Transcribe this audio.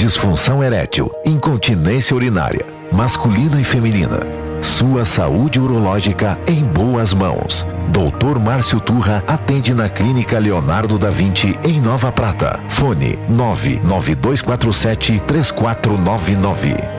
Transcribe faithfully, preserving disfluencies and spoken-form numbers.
disfunção erétil, incontinência urinária, masculina e feminina. Sua saúde urológica em boas mãos. doutor Márcio Turra atende na Clínica Leonardo da Vinci, em Nova Prata. Fone nove nove dois quatro sete três quatro nove nove.